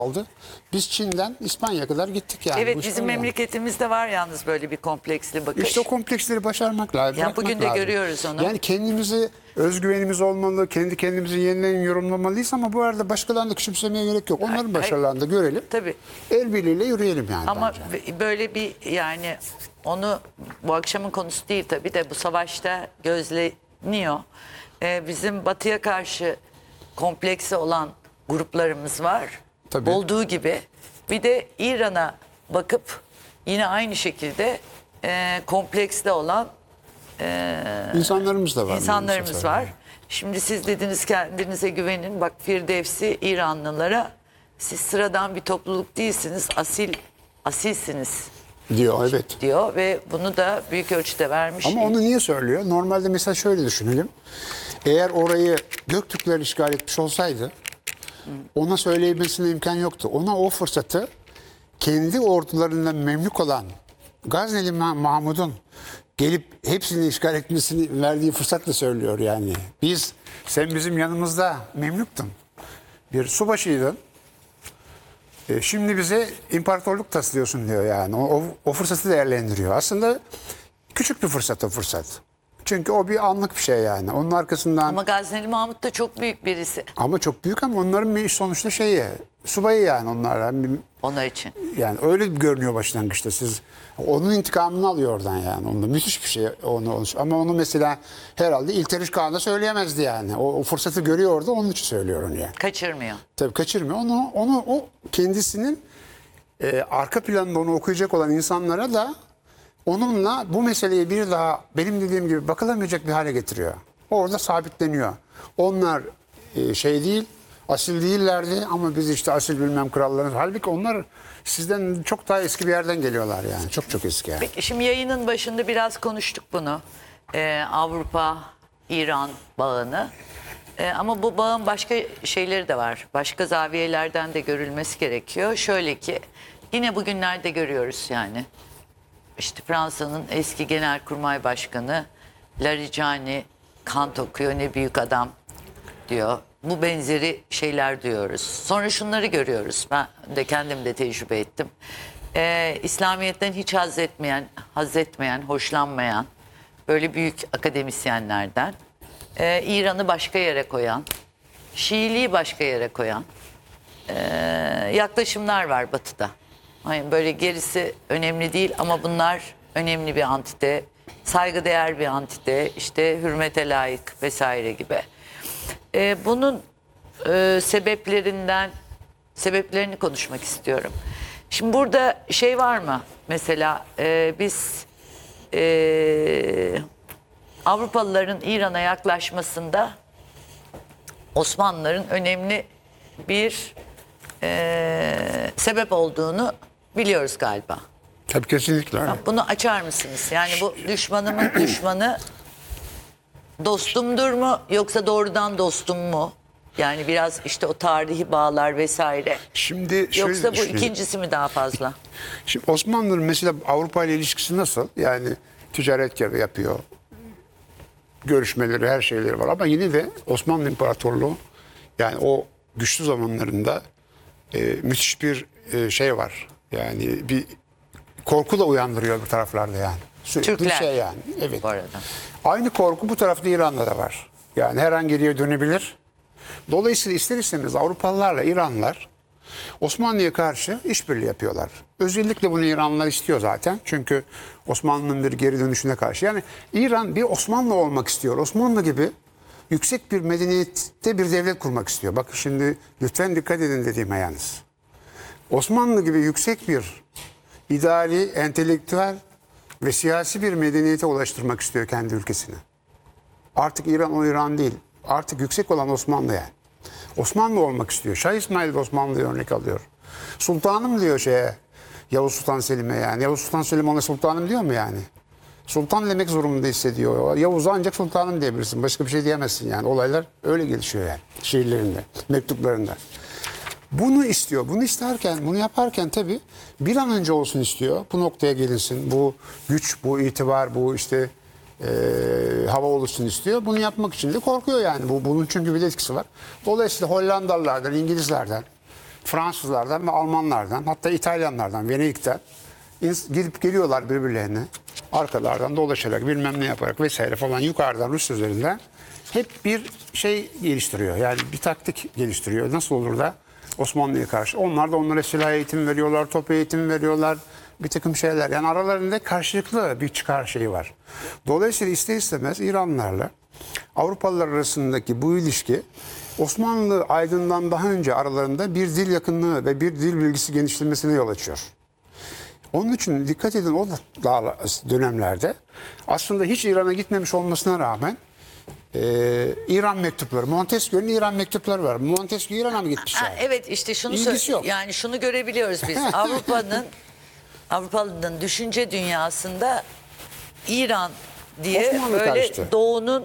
aldı. Biz Çin'den İspanya'ya kadar gittik yani. Evet, Bu bizim şöyle. memleketimizde var yalnız böyle bir kompleksli bakış. İşte o kompleksleri başarmak lazım. Ya bugün de lazım. görüyoruz onu. Yani kendimizi, özgüvenimiz olmalı, kendi kendimizi yeniden yorumlamalıyız ama bu arada başkalarını da küçümsemeye gerek yok. Onların başarılarını da görelim. Tabii. El birliğiyle yürüyelim yani. Ama bence. böyle bir yani onu bu akşamın konusu değil tabii de bu savaşta gözleniyor. Bizim batıya karşı kompleksi olan gruplarımız var. Tabii. Olduğu gibi bir de İran'a bakıp yine aynı şekilde kompleksli olan İnsanlarımız da var. insanlarımız var. Şimdi siz dediniz kendinize güvenin. Bak Firdevsi İranlılara siz sıradan bir topluluk değilsiniz. Asilsiniz Diyor evet. diyor ve bunu da büyük ölçüde vermiş. Ama onu niye söylüyor? Normalde mesela şöyle düşünelim. Eğer orayı Göktürkler işgal etmiş olsaydı ona söyleyebilmesine imkan yoktu. Ona o fırsatı kendi ordularından memnun olan Gazneli Mahmud'un gelip hepsini işgal etmesini verdiği fırsatla söylüyor yani. Sen bizim yanımızda memnuktun. Bir subaşıydın. Şimdi bize imparatorluk taslıyorsun diyor yani. O fırsatı değerlendiriyor. Aslında küçük bir fırsat o fırsat. Çünkü o bir anlık bir şey yani. Onun arkasından... Ama Gazneli Mahmut da çok büyük birisi. Ama çok büyük ama onların sonuçta subayı yani onlar. Onlar için. Yani öyle görünüyor başlangıçta siz. Onun intikamını alıyor oradan yani. Onda müthiş bir şey ama onu mesela herhalde İlteriş Kağan'a söyleyemezdi yani. O fırsatı görüyor orada onun için söylüyor onu yani. Kaçırmıyor. Tabii kaçırmıyor. O kendisinin arka planında onu okuyacak olan insanlara da onunla bu meseleyi bir daha benim dediğim gibi bakılamayacak bir hale getiriyor. Orada sabitleniyor. Onlar değil, asil değillerdi ama biz işte asil bilmem krallarız. Halbuki onlar sizden çok daha eski bir yerden geliyorlar yani. Çok çok eski yani. Peki şimdi yayının başında biraz konuştuk bunu. Avrupa-İran bağını. Ama bu bağın başka şeyleri de var. Başka zaviyelerden de görülmesi gerekiyor. Şöyle ki yine bugünlerde görüyoruz yani. İşte Fransa'nın eski Genelkurmay Başkanı Larijani kant okuyor, ne büyük adam diyor. Bu benzeri şeyler duyuyoruz. Sonra şunları görüyoruz. Ben de kendim de tecrübe ettim. İslamiyet'ten hiç haz etmeyen, hoşlanmayan böyle büyük akademisyenlerden İran'ı başka yere koyan, Şiiliği başka yere koyan yaklaşımlar var Batı'da. Yani böyle gerisi önemli değil ama bunlar önemli bir antite, saygıdeğer bir antite, işte hürmete layık vesaire gibi. Bunun sebeplerini konuşmak istiyorum. Şimdi burada şey var mı? Mesela biz Avrupalıların İran'a yaklaşmasında Osmanlıların önemli bir sebep olduğunu biliyoruz galiba. Tabii kesinlikle öyle. Bunu açar mısınız? Yani bu düşmanımın düşmanı dostumdur mu yoksa doğrudan dostum mu? Yani biraz işte o tarihi bağlar vesaire. Şimdi Yoksa bu düşünelim. ikincisi mi daha fazla? Şimdi Osmanlı'nın mesela Avrupa ile ilişkisi nasıl? Yani ticaret yapıyor. Görüşmeleri, her şeyleri var. Ama yine de Osmanlı İmparatorluğu yani o güçlü zamanlarında müthiş bir şey var. Yani bir korku da uyandırıyor bu taraflarda yani. Sürekli Türkler. şey yani. Evet. Bu arada. Aynı korku bu tarafta İran'da da var. Yani her an geriye dönebilir. Dolayısıyla ister istemez Avrupalılarla İranlılar Osmanlı'ya karşı işbirliği yapıyorlar. Özellikle bunu İranlılar istiyor zaten. Çünkü Osmanlı'nın bir geri dönüşüne karşı. Yani İran bir Osmanlı olmak istiyor. Osmanlı gibi yüksek bir medeniyette bir devlet kurmak istiyor. Bakın şimdi lütfen dikkat edin dediğime yalnız. Osmanlı gibi yüksek bir ideali, entelektüel ve siyasi bir medeniyete ulaştırmak istiyor kendi ülkesini. Artık İran o İran değil. Artık yüksek olan Osmanlı yani. Osmanlı olmak istiyor. Şah İsmail de Osmanlı'ya örnek alıyor. Sultanım diyor Yavuz Sultan Selim'e yani. Yavuz Sultan Selim ona sultanım diyor mu yani? Sultan demek zorunda hissediyor. Yavuz'a ancak sultanım diyebilirsin. Başka bir şey diyemezsin yani. Olaylar öyle gelişiyor yani. Şiirlerinde, mektuplarında. Bunu istiyor. Bunu isterken, bunu yaparken tabii bir an önce olsun istiyor. Bu noktaya gelinsin. Bu güç, bu itibar, bu işte hava oluşsun istiyor. Bunu yapmak için de korkuyor yani. Bunun çünkü bir etkisi var. Dolayısıyla Hollandalılardan, İngilizlerden, Fransızlardan ve Almanlardan, hatta İtalyanlardan, Venedik'ten gidip geliyorlar birbirlerine. Arkalardan dolaşarak, bilmem ne yaparak vesaire falan, yukarıdan Rus üzerinden hep bir şey geliştiriyor. Yani bir taktik geliştiriyor. Nasıl olur da Osmanlı'ya karşı. Onlar da onlara silah eğitimi veriyorlar, top eğitimi veriyorlar. Bir takım şeyler. Yani aralarında karşılıklı bir çıkar şeyi var. Dolayısıyla ister istemez İranlılarla Avrupalılar arasındaki bu ilişki Osmanlı aydından daha önce aralarında bir dil yakınlığı ve bir dil bilgisi genişlemesine yol açıyor. Onun için dikkat edin, o dönemlerde aslında hiç İran'a gitmemiş olmasına rağmen İran mektupları, Montesquieu'nun İran mektupları var. Montesquieu İran'a mı gitmiş? Ha, Yani? evet, işte şunu İlgisi yok. yani şunu görebiliyoruz biz. Avrupa'nın düşünce dünyasında İran diye Osmanlı böyle karıştı. doğunun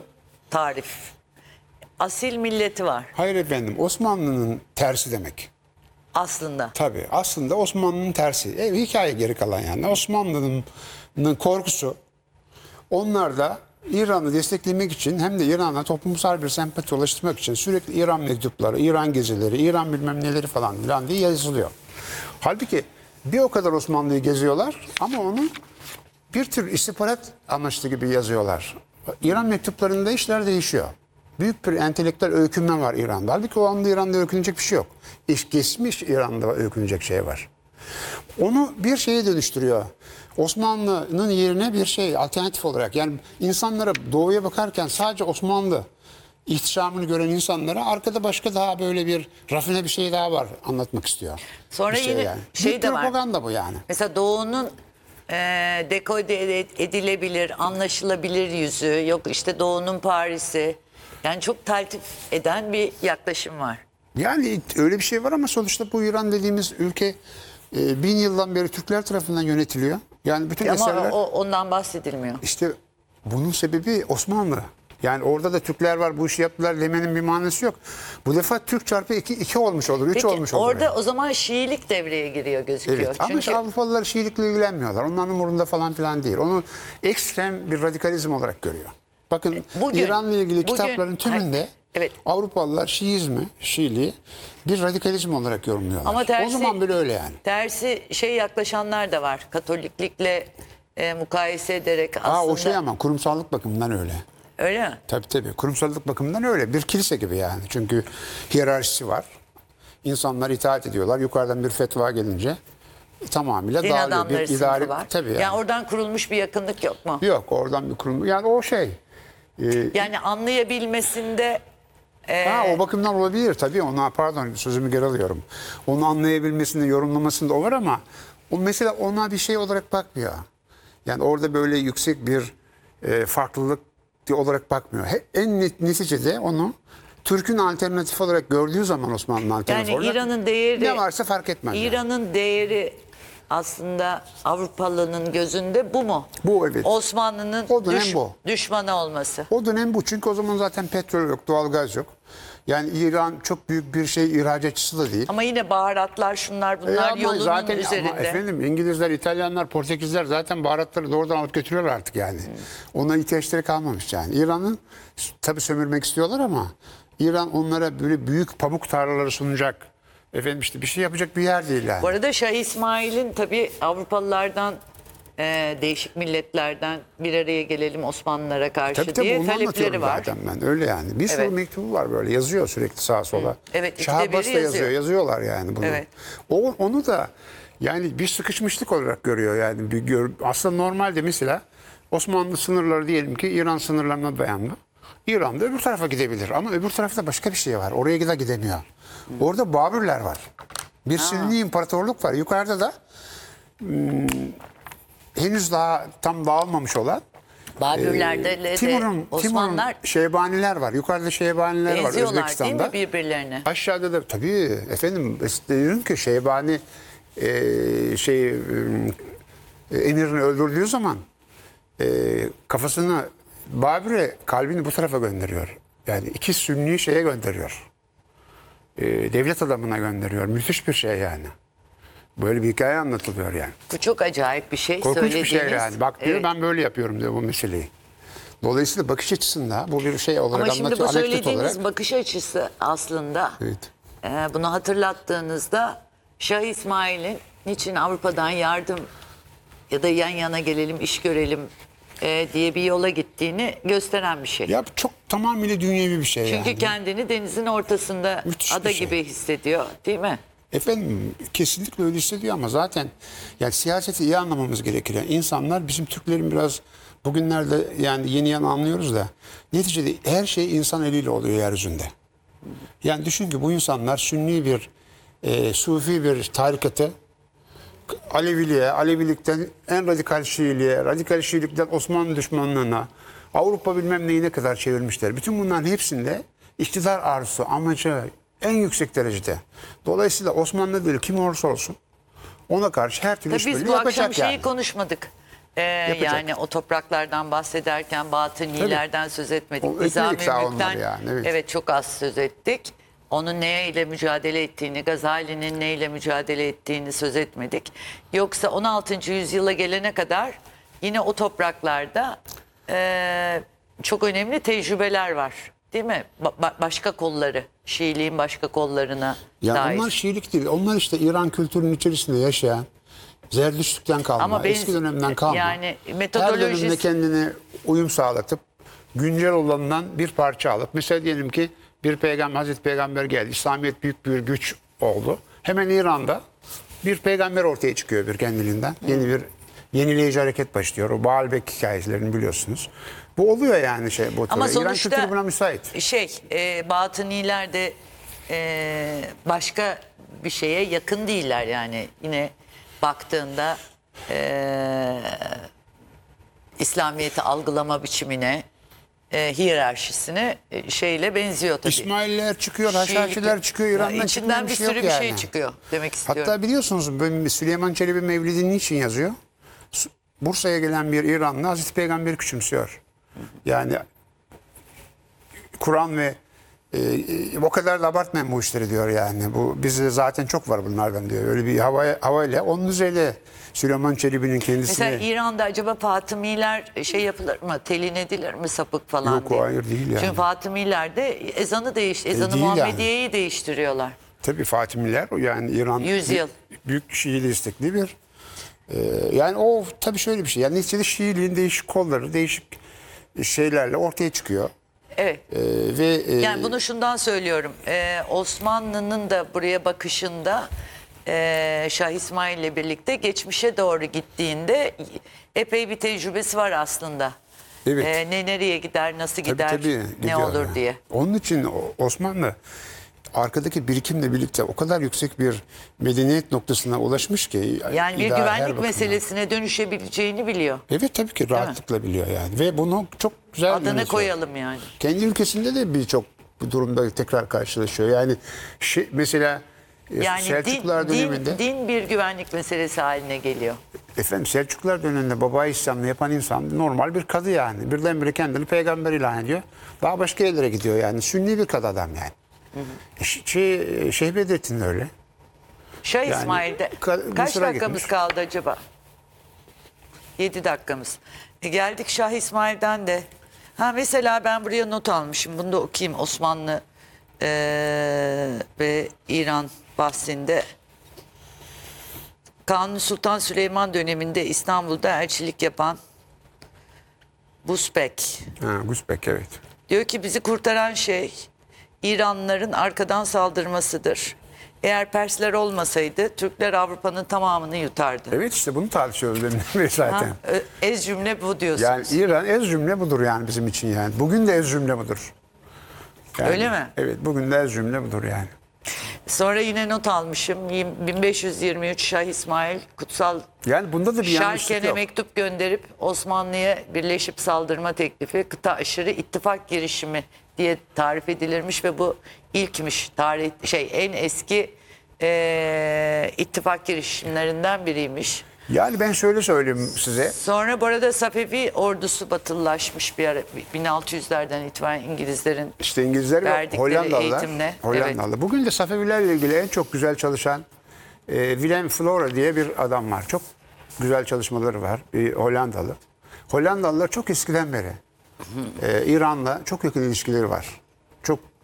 asil milleti var Hayır efendim, Osmanlı'nın tersi demek. aslında. Tabii aslında Osmanlı'nın tersi. Hikaye geri kalan yani. Osmanlı'nın korkusu, onlar da İran'ı desteklemek için hem de İran'a toplumsal bir sempati oluşturmak için sürekli İran mektupları, İran gezileri, İran bilmem neleri falan filan diye yazılıyor. Halbuki bir o kadar Osmanlı'yı geziyorlar ama onu bir tür istihbarat amaçlı gibi yazıyorlar. İran mektuplarında işler değişiyor. Büyük bir entelektüel öykünme var İran'da. Halbuki o anda İran'da öykünecek bir şey yok. Geçmiş İran'da öykünecek şey var. Onu bir şeye dönüştürüyor. Osmanlı'nın yerine bir şey alternatif olarak. Yani insanlara doğuya bakarken sadece Osmanlı ihtişamını gören insanlara arkada başka daha böyle bir rafine bir şey daha var anlatmak istiyor. Sonra Bir yine yani. şey Bir de var. propaganda bu yani. Mesela doğunun dekode edilebilir, anlaşılabilir yüzü, yok işte doğunun Paris'i. Yani çok taltif eden bir yaklaşım var. Yani öyle bir şey var ama sonuçta bu İran dediğimiz ülke 1000 yıldan beri Türkler tarafından yönetiliyor. Yani bütün eserler... Ama ondan bahsedilmiyor. İşte bunun sebebi Osmanlı. Yani orada da Türkler var, bu işi yaptılar demenin bir manası yok. Bu defa Türk çarpı 2 olmuş olur, 3 Peki olmuş olur. orada yani. o zaman Şiilik devreye giriyor gözüküyor. Evet, ama Çünkü Avrupalılar Şiilikle ilgilenmiyorlar. Onların umurunda falan filan değil. Onu ekstrem bir radikalizm olarak görüyor. Bakın İran'la ilgili kitapların tümünde evet. Avrupalılar Şiiliği bir radikalizm olarak yorumluyorlar. Ama tersi, o zaman bile öyle yani. Tersi yaklaşanlar da var. Katoliklikle mukayese ederek aslında. O şey ama kurumsallık bakımından öyle. Öyle mi? Tabii. Kurumsallık bakımından öyle. Bir kilise gibi yani. Çünkü hiyerarşisi var. İnsanlar itaat ediyorlar. Yukarıdan bir fetva gelince tamamıyla Din dağılıyor. adamları Bir sınıfı var. Tabii yani. Yani oradan kurulmuş bir yakınlık yok mu? Yok, oradan bir kurum. Yani o şey. Yani anlayabilmesinde O bakımdan olabilir tabii. Ona pardon, sözümü geri alıyorum. Onu anlayabilmesinde, yorumlamasında o var ama o mesela ona bir şey olarak bakmıyor. Yani orada böyle yüksek bir farklılık olarak bakmıyor. Neticede onu Türk'ün alternatif olarak gördüğü zaman Osmanlı'nın alternatif yani olarak İran'ın değeri, ne varsa fark etmez. İran'ın değeri aslında Avrupalı'nın gözünde bu mu? Bu, evet. Osmanlı'nın O dönem bu. düşmanı olması. O dönem bu. Çünkü o zaman zaten petrol yok, doğalgaz yok. Yani İran çok büyük bir ihracatçısı da değil. Ama yine baharatlar, şunlar bunlar Ama yolunun zaten, üzerinde. Ama efendim İngilizler, İtalyanlar, Portekizler zaten baharatları doğrudan alıp götürüyorlar artık yani. Ona ihtiyaçları kalmamış yani. İran'ın tabii sömürmek istiyorlar ama İran onlara böyle büyük pamuk tarlaları sunacak. Efendim işte bir şey yapacak bir yer değil yani. Bu arada Şah İsmail'in tabii Avrupalılardan, değişik milletlerden bir araya gelelim Osmanlılara karşı Tabii diye onu talepleri anlatıyorum var. zaten ben. Öyle yani. Bir sürü Evet. mektubu var böyle. Yazıyor sürekli sağa sola. Evet, Şah ikide Abbas biri da yazıyor. Yazıyorlar yani bunu. Evet. Onu da yani bir sıkışmışlık olarak görüyor yani. Aslında normalde mesela Osmanlı sınırları diyelim ki İran sınırlarına dayandı. İran'da öbür tarafa gidebilir ama öbür tarafta başka bir şey var. Oraya gidemiyor. Orada Babürler var. Bir Sünni imparatorluk var. Yukarıda da henüz daha tam dağılmamış olan Babürler'de de Timur'un Osmanlılar Şeybaniler var. Yukarıda Şeybaniler var benziyorlar değil Özbekistan'da. mi birbirlerine? Aşağıda da tabii efendim diyorum ki Şeybani emirini öldürdüğü zaman kafasını Babür'e kalbini bu tarafa gönderiyor. Yani iki Sünni şeye gönderiyor. Devlet adamına gönderiyor. Müthiş bir şey yani. Böyle bir hikaye anlatılıyor yani. Bu çok acayip bir şey. Korkunç bir şey söylediğiniz. yani. Bak diyor Evet. ben böyle yapıyorum diyor bu meseleyi. Dolayısıyla bakış açısında bu bir şey olarak Ama şimdi bu anlatıyor. Anekdot söylediğiniz olarak. bakış açısı aslında Evet. bunu hatırlattığınızda Şah İsmail'in niçin Avrupa'dan yardım ya da yan yana gelelim, iş görelim diye bir yola gittiğini gösteren bir şey. Ya çok tamamıyla dünyevi bir şey Çünkü yani. kendini denizin ortasında Müthiş bir ada şey. gibi hissediyor, değil mi? Efendim kesinlikle öyle hissediyor ama zaten yani siyaseti iyi anlamamız gerekir. Yani insanlar bizim Türklerin biraz bugünlerde yani yeni yana anlıyoruz da neticede her şey insan eliyle oluyor yeryüzünde. Yani düşün ki bu insanlar Sünni bir Sufi bir tarikatı Aleviliğe, Alevilikten en radikal Şiiliğe, radikal Şiilikten Osmanlı düşmanlığına, Avrupa bilmem neyine kadar çevirmişler. Bütün bunların hepsinde iktidar arzusu, amacı en yüksek derecede. Dolayısıyla Osmanlı değil kim olursa olsun ona karşı her türlü Tabii biz işbirliği bu akşam yapacak şeyi yani. konuşmadık. Yapacak. Yani o topraklardan bahsederken batınilerden söz etmedik. O ekmeği Nizami iksa Mülk'ten onları yani, evet. çok az söz ettik. Onun neyle mücadele ettiğini, Gazali'nin neyle mücadele ettiğini söz etmedik. Yoksa 16. yüzyıla gelene kadar yine o topraklarda çok önemli tecrübeler var. Değil mi? Başka kolları, Şiiliğin başka kollarına Yani dair. onlar Şiilik değil. Onlar işte İran kültürünün içerisinde yaşayan, Zerdüştlükten kalma, Ama eski dönemden kalma. yani Her metodolojisi- dönemde kendini uyum sağlatıp güncel olanından bir parça alıp mesela diyelim ki bir peygamber, Hazreti Peygamber geldi. İslamiyet büyük bir güç oldu. Hemen İran'da bir peygamber ortaya çıkıyor bir kendiliğinden. Yeni bir yenileyici hareket başlıyor. O Baalbek hikayelerini biliyorsunuz. Bu oluyor yani bu Ama türde. İran sonuçta kültürü buna müsait. Batıniler de başka bir şeye yakın değiller yani. Yine baktığında İslamiyet'i algılama biçimine, hiyerarşisine şeyle benziyor tabii. İsmaililer çıkıyor, Haşhaşiler çıkıyor. İran'dan içinden çıkmayan bir bir şey yok sürü bir şey yani. çıkıyor demek istiyorum. Hatta biliyorsunuz Süleyman Çelebi Mevlid'i niçin yazıyor? Bursa'ya gelen bir İranlı Hazreti Peygamber'i küçümsüyor. Yani Kur'an ve o kadar da abartmayın bu işleri diyor yani. Bu bizde zaten çok var bunlardan diyor. Öyle bir havayla onun üzerine Süleyman Çelebi'nin kendisine... Mesela İran'da acaba Fatımiler yapılır mı? Telin edilir mi sapık falan Yok, diye. hayır değil yani. Çünkü Fatımiler de ezanı ezanı değil yani. Muhammediye'yi değiştiriyorlar. Tabii Fatimiler yani İran 100 yıl. büyük Şiili istekli bir yani o tabii şöyle bir şey. Yani neticede Şiiliğin değişik kolları, değişik şeylerle ortaya çıkıyor. Evet. Ve Yani bunu şundan söylüyorum. Osmanlı'nın da buraya bakışında Şah İsmail ile birlikte geçmişe doğru gittiğinde epey bir tecrübesi var aslında. Evet. Nereye gider, nasıl gider, tabii, ne gidiyor olur yani. diye. Onun için Osmanlı arkadaki birikimle birlikte o kadar yüksek bir medeniyet noktasına ulaşmış ki. Yani bir idare her güvenlik bakımdan. meselesine dönüşebileceğini biliyor. Evet tabii ki rahatlıkla biliyor yani. Ve bunu çok güzel Adını yönetiyor. koyalım yani. Kendi ülkesinde de birçok bu durumda tekrar karşılaşıyor. Yani mesela Yani Selçuklular döneminde din bir güvenlik meselesi haline geliyor. efendim Selçuklular döneminde baba isyanını yapan insan normal bir kadı yani. Birdenbire kendini peygamber ilan ediyor. Daha başka yerlere gidiyor yani. Sünni bir kadı adam yani. Şeyh Bedrettin de öyle. Şah Yani İsmail'de kaç Mısır'a dakikamız gitmiş. kaldı acaba? 7 dakikamız. Geldik Şah İsmail'den de. Mesela ben buraya not almışım. Bunu da okuyayım. Osmanlı ve İran bahsinde. Kanuni Sultan Süleyman döneminde İstanbul'da elçilik yapan Busbek Gusbek evet. diyor ki bizi kurtaran şey İranlıların arkadan saldırmasıdır. Eğer Persler olmasaydı Türkler Avrupa'nın tamamını yutardı. Evet işte bunu tartışıyoruz deminden beri zaten. Ez cümle bu diyorsunuz. Yani İran ez cümle budur yani bizim için yani. Bugün de ez cümle budur. Yani, Öyle mi? Evet bugün de ez cümle budur yani. Sonra yine not almışım. 1523 Şah İsmail kutsal Yani bunda da bir yanlışlık Şarken'e yok. mektup gönderip Osmanlı'ya birleşip saldırma teklifi, kıta aşırı ittifak girişimi diye tarif edilirmiş ve bu ilkmiş tarih en eski ittifak girişimlerinden biriymiş. Yani ben şöyle söyleyeyim size. Sonra bu arada Safevi ordusu batılılaşmış bir ara 1600'lerden itibaren İngilizlerin İşte İngilizler ve verdikleri Hollandalılar. eğitimle, Hollandalı. Bugün de Safevilerle ilgili en çok güzel çalışan Willem Flora diye bir adam var. Çok güzel çalışmaları var. Bir Hollandalı. Hollandalılar çok eskiden beri İran'la çok yakın ilişkileri var. Çok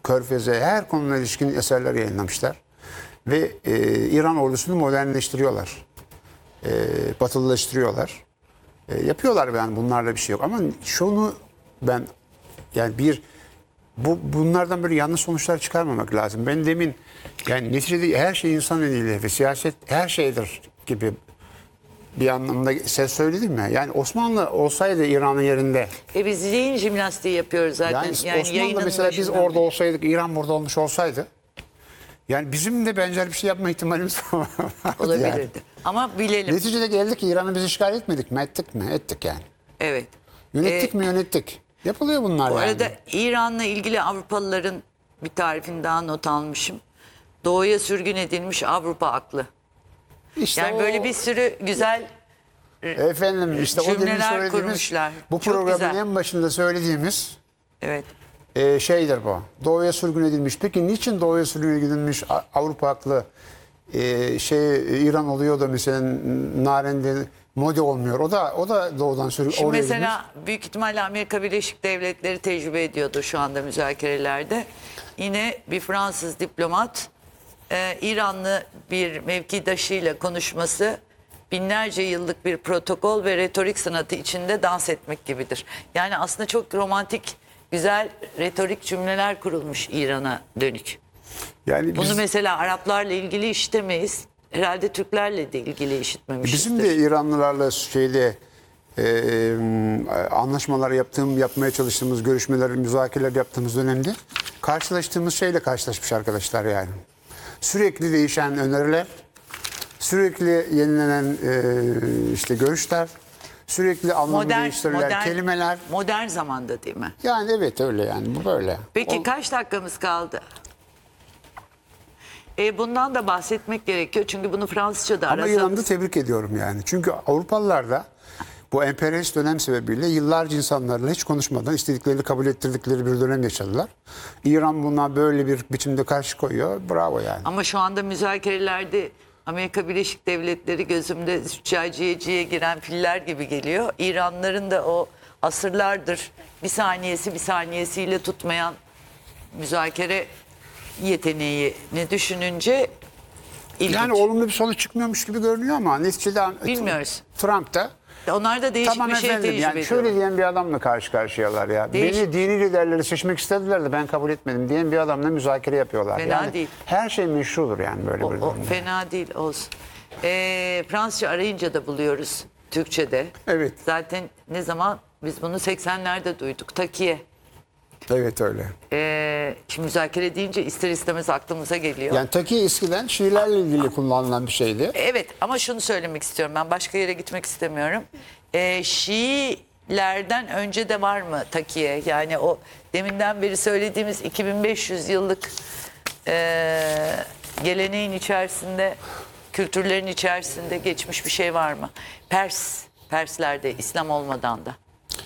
Körfez'e her konuyla ilişkin eserler yayınlamışlar. Ve İran ordusunu modernleştiriyorlar. Batılılaştırıyorlar. Yapıyorlar, yani bunlarla bir şey yok. Ama şunu ben, yani bunlardan böyle yanlış sonuçlar çıkarmamak lazım. Ben demin, yani neticede her şey insan eliyle ve siyaset her şeydir gibi bir anlamda ses söyledim mi? Yani Osmanlı olsaydı İran'ın yerinde. Biz zihin jimnastiği yapıyoruz zaten. Yani Osmanlı yayının mesela biz başından orada olsaydık, İran burada olmuş olsaydı, yani bizim de benzer bir şey yapma ihtimalimiz vardı. olabilirdi. Yani. Ama bilelim. Neticede geldik, İran'ı biz işgal etmedik mi? Ettik mi? Ettik yani. Evet. Yönettik mi? Yönettik. Yapılıyor bunlar Bu yani. arada İran'la ilgili Avrupalıların bir tarifini daha not almışım. Doğuya sürgün edilmiş Avrupa aklı. İşte Yani böyle bir sürü güzel efendim işte o demin cümleler söylediğimiz, kurmuşlar. bu Çok programın güzel. en başında söylediğimiz evet. şeydir bu. Doğuya sürgün edilmiş. Peki niçin doğuya sürgün edilmiş Avrupa haklı İran oluyor da mesela Naren'de Modi olmuyor. O da doğudan sürgün. Şimdi oraya mesela büyük ihtimalle Amerika Birleşik Devletleri tecrübe ediyordu şu anda müzakerelerde. Yine bir Fransız diplomat İranlı bir mevkidaşıyla konuşması binlerce yıllık bir protokol ve retorik sanatı içinde dans etmek gibidir. Yani aslında çok romantik, güzel retorik cümleler kurulmuş İran'a dönük. Yani Bunu mesela Araplarla ilgili işitemeyiz. Herhalde Türklerle de ilgili işitmemişizdir. bizim de İranlılarla anlaşmalar yapmaya çalıştığımız, görüşmeler, müzakereler yaptığımız dönemde karşılaştığımız şeyle karşılaşmış arkadaşlar yani. Sürekli değişen öneriler, sürekli yenilenen işte görüşler, sürekli anlamı değiştirilen kelimeler. Modern zamanda değil mi? Yani evet, öyle yani, bu böyle. Peki kaç dakikamız kaldı? Bundan da bahsetmek gerekiyor. Çünkü bunu Fransızca'da Ama arasanız... İran'da tebrik ediyorum yani. Çünkü Avrupalılar da bu emperyalist dönem sebebiyle yıllarca insanlarla hiç konuşmadan istediklerini kabul ettirdikleri bir dönem yaşadılar. İran buna böyle bir biçimde karşı koyuyor. Bravo yani. Ama şu anda müzakerelerde Amerika Birleşik Devletleri gözümde züccaciyeciye giren filler gibi geliyor. İranlıların da o asırlardır bir saniyesiyle tutmayan müzakere yeteneğini düşününce ilginç. Yani olumlu bir sonuç çıkmıyormuş gibi görünüyor ama neticede Bilmiyoruz. Trump da Onlar da değişik tamam bir şey efendim, tecrübe yani ediyor. şöyle diyen bir adamla karşı karşıyalar ya. Beni dini liderleri seçmek istediler de ben kabul etmedim diyen bir adamla müzakere yapıyorlar. Fena yani değil. Her şey meşrudur yani böyle bir O durumda. fena değil olsun. Fransızca arayınca da buluyoruz Türkçe'de. Evet. Zaten ne zaman biz bunu 80'lerde duyduk. Takiye. Evet öyle. Şimdi müzakere deyince ister istemez aklımıza geliyor. Yani takiye eskiden Şiilerle ilgili kullanılan bir şeydi. Evet ama şunu söylemek istiyorum. Ben başka yere gitmek istemiyorum. Şiilerden önce de var mı takiye? Yani o deminden beri söylediğimiz 2500 yıllık geleneğin içerisinde, kültürlerin içerisinde geçmiş bir şey var mı? Perslerde İslam olmadan da.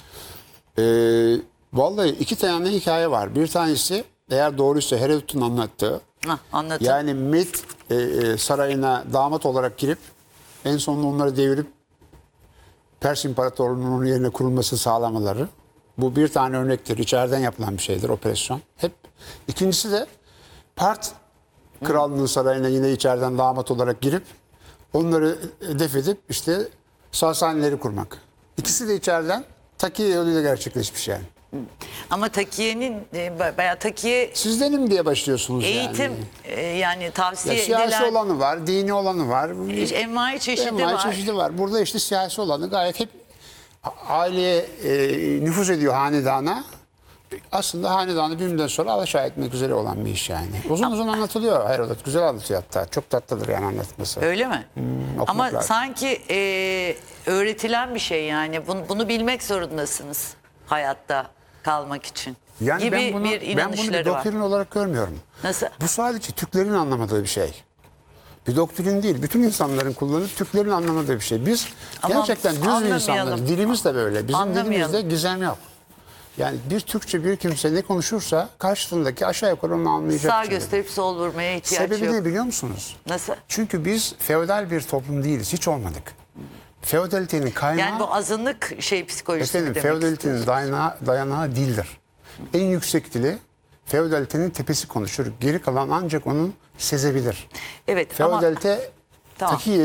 Vallahi iki tane hikaye var. Bir tanesi, eğer doğruysa, Herodot'un anlattığı. Anlatın. Yani Med sarayına damat olarak girip en sonunda onları devirip Pers İmparatorluğu'nun yerine kurulması sağlamaları. Bu bir tane örnektir. İçeriden yapılan bir şeydir, operasyon. Hep. İkincisi de Part Krallığı'nın sarayına yine içeriden damat olarak girip onları def edip işte Sasanileri kurmak. İkisi de içeriden takiye yoluyla gerçekleşmiş yani. Ama takiyenin bayağı takiye Sizdenim diye başlıyorsunuz eğitim yani. yani tavsiye Siyasi edilen olanı var, dini olanı var. envai çeşidi Envai var. çeşidi var. Burada işte siyasi olanı gayet hep aileye nüfuz ediyor, hanedana. Aslında hanedanı bir müddet sonra alaşağı etmek üzere olan bir iş yani. Uzun uzun anlatılıyor Herodot. Güzel anlatıyor hatta. Çok tatlıdır yani anlatması. Öyle mi? okumak Ama lazım. sanki öğretilen bir şey yani. Bunu bilmek zorundasınız hayatta kalmak için. Yani gibi ben bunu bir bir inanışları var. doktrin olarak görmüyorum. Nasıl? Bu sadece Türklerin anlamadığı bir şey. Bir doktrin değil. Bütün insanların kullanıp Türklerin anlamadığı bir şey. Biz Ama gerçekten düz bir anlamayalım. insanlarız. Dilimiz de böyle. Bizim dilimizde Anlamayalım. gizem yok. Yani bir Türkçe bir kimse ne konuşursa karşısındaki aşağı yukarı onu anlayacak. Sağ bir şey. gösterip sol vurmaya ihtiyaç Sebebi yok. ne biliyor musunuz? Nasıl? Çünkü biz feodal bir toplum değiliz. Hiç olmadık. Feodalitenin kaynağı... Yani bu azınlık psikolojisi mi Efendim, demek feodalitenin istiyorsunuz? dayanağı dildir. En yüksek dili feodalitenin tepesi konuşur. Geri kalan ancak onun sezebilir. Evet ama Feodalite tamam. takiye